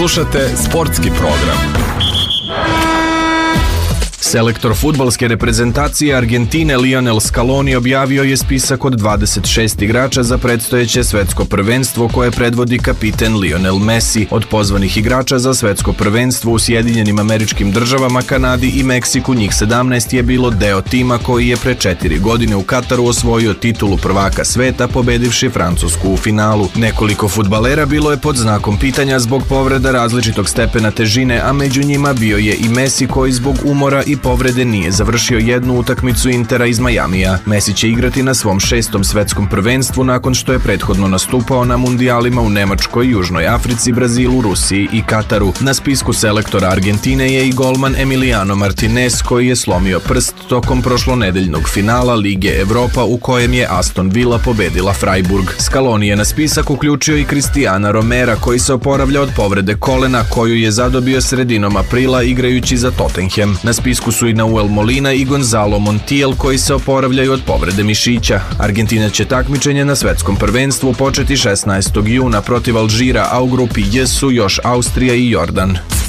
Slušate sportski program. Selektor fudbalske reprezentacije Argentine Lionel Scaloni objavio je spisak od 26 igrača za predstojeće svetsko prvenstvo koje predvodi kapiten Lionel Messi. Od pozvanih igrača za svetsko prvenstvo u Sjedinjenim Američkim Državama, Kanadi i Meksiku, njih 17 je bilo deo tima koji je pre 4 godine u Kataru osvojio titulu prvaka sveta pobedivši Francusku u finalu. Nekoliko fudbalera bilo je pod znakom pitanja zbog povreda različitog stepena težine, a među njima bio je i Messi koji zbog umora i povrede nije završio jednu utakmicu Intera iz Majamija. Messi će igrati na svom 6. svetskom prvenstvu nakon što je prethodno nastupao na mundijalima u Nemačkoj, Južnoj Africi, Brazilu, Rusiji i Kataru. Na spisku selektora Argentine je i golman Emiliano Martinez koji je slomio prst tokom prošlonedeljnog finala Lige Evropa u kojem je Aston Villa pobedila Freiburg. Scaloni je na spisak uključio i Cristiana Romera koji se oporavlja od povrede kolena koju je zadobio sredinom aprila igrajući za Tottenham. Na spisku su i Nahuel Molina i Gonzalo Montiel koji se oporavljaju od povrede mišića. Argentina će takmičenje na svetskom prvenstvu početi 16. juna protiv Alžira, a u grupi J su još Austrija i Jordan.